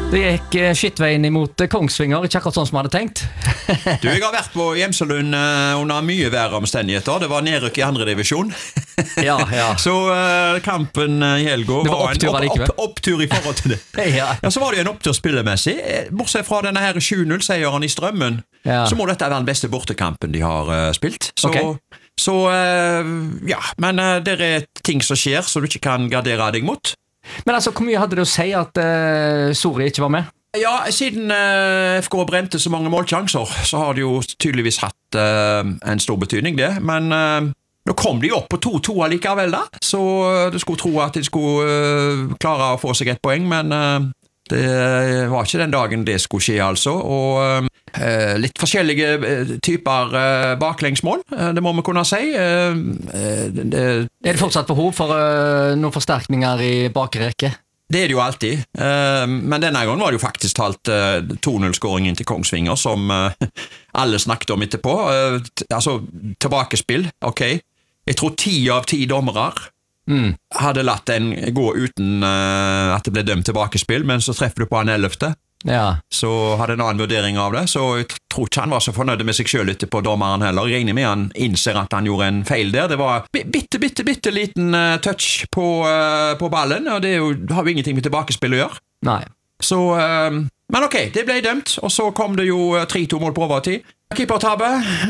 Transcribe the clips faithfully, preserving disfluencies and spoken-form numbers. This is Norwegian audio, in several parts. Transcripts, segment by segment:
Det gikk eh, skittveien imot eh, Kongsvinger, ikke akkurat sånn som jeg hadde tenkt. Du, jeg har vært på Gjemselund eh, under mye væromstendigheter. Det var nedrykk i andre divisjon. Ja, ja. Så eh, kampen eh, i helga Det var var en opptur opp, allikevel. opp, opptur i forhold til det. Ja. Ja, så var det jo en opptur spillemessig. Eh, Bortsett fra denne her sju null-seieren i Strømmen, Ja. så må dette være den beste bortekampen de har eh, spilt. Så, Ok. så eh, ja, men eh, det er ting som skjer som du ikke kan gardere deg mot. Men altså, hvor mye hadde det å si at uh, Sori ikke var med? Ja, siden eh, F K brente så mange målsjanser, så har det jo tydeligvis hatt eh, en stor betydning det, men eh, nå kom de opp på to to allikevel da, så du skulle tro at de skulle eh, klare å få seg et poeng, men eh, det var ikke den dagen det skulle skje altså, og eh, litt forskjellige eh, typer eh, baklengsmål, eh, det må vi kunne si. Eh, eh, det, Er det fortsatt behov for uh, noen forsterkninger i bakrekke? Det er det jo alltid, uh, men denne gangen var det jo faktisk talt uh, to null-skåringen til Kongsvinger, som uh, alle snakket om etterpå. Uh, t- altså, tilbakespill, ok. Jeg tror ti av ti dommere Mm. hadde latt den gå uten uh, at det ble dømt tilbakespill, men så treffer du på han ellevte. Ja. Så hadde en annen vurdering av det, så jeg t- tror ikke han var så fornøyd med seg selv etterpå, dommeren heller. Jeg regner med han innser at han gjorde en feil der. Det var bi- bitte, bitte, bitte liten uh, touch på, uh, på ballen, og det er jo, har jo ingenting med tilbakespill å gjøre. Nei. Så, uh, men ok, det ble dømt, og så kom det jo uh, tre to mål på overtid. Keepertabbe,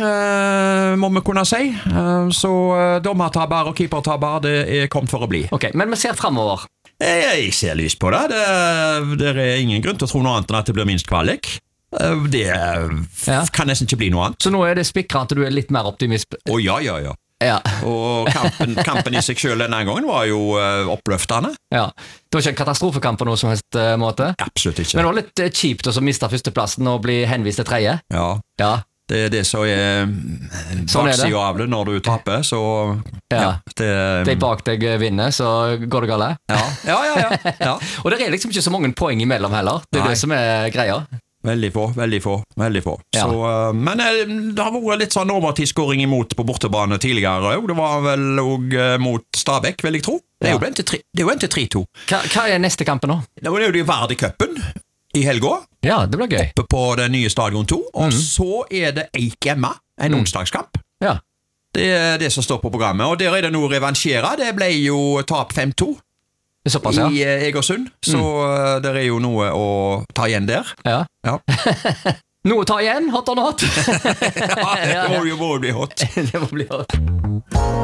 uh, må vi kunne si. Uh, så uh, dommertabber og keepertabber, det er kommet for å bli. Ok, men vi ser fremover. Jeg, jeg ser lys på det. det. Det er ingen grunn til å tro noe annet enn at det blir minst kvalik. Uh, Det uh, Ja. kan nesten ikke bli noe annet. Så nå er det spikret at du er litt mer optimist. Å ja, ja, ja. Ja. Og kampen, kampen i seg selv denne gangen var jo uh, oppløftende. Ja. Det var ikke en katastrofekamp på noen som helst uh, måte. Absolutt ikke. Men det var litt uh, kjipt å miste førsteplassen og bli henvist til tredje. Ja, Ja. det er det som er Sånn er det. baksida av det når du taper, så Ja. det, De bak deg vinner, så går det gale. ja, ja, ja, ja, ja. Og det er liksom ikke så mange poeng imellom heller. Det er Nei. det som er greia. Veldig få, veldig få, veldig få. Ja. Så, uh, men uh, det har vært litt sånn overtidsskåring imot på bortebane tidligere. Jo, det var vel også uh, mot Stabæk, vil jeg tro. Det er Ja. jo endt til tre- det er jo endt til tre to. Hva, hva er neste kampen nå? Det var jo det Verdi-cupen i helga, Ja, det blir gøy. oppe på det nye stadion to, og Mhm. så er det Eik Emma, en Mm. onsdagskamp. Ja. Det er det som står på programmet, og der er det noe revansjere. Det ble jo tap fem to Det er såpass, ja. i uh, Egersund, så uh, det er jo noe å ta igjen der. ja. Ja, Noe å ta igjen, hot or not? ja det må jo må bli hot. det må bli hot.